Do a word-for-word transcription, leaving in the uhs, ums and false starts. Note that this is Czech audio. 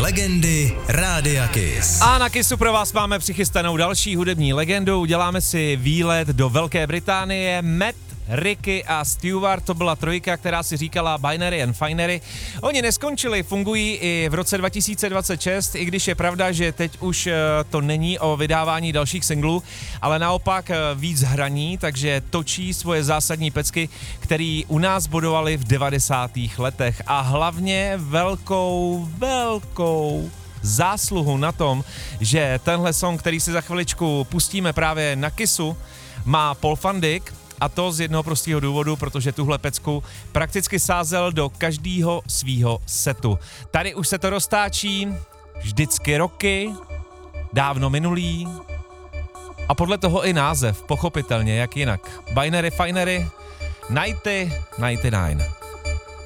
legendy Rádia Kiss. A na Kissu pro vás máme přichystanou další hudební legendu. Uděláme si výlet do Velké Británie. Matt, Ricky a Stewart, to byla trojka, která si říkala Binary and Finery. Oni neskončili, fungují i v roce dva tisíce dvacet šest, i když je pravda, že teď už to není o vydávání dalších singlů, ale naopak víc hraní, takže točí svoje zásadní pecky, který u nás bodovali v devadesátých letech a hlavně velkou, velkou zásluhu na tom, že tenhle song, který si za chviličku pustíme právě na Kissu, má Paul van Dyk. A to z jednoho prostého důvodu, protože tuhle pecku prakticky sázel do každého svýho setu. Tady už se to roztáčí, vždycky roky, dávno minulý. A podle toho i název, pochopitelně, jak jinak. Binary Finery, devadesát devět.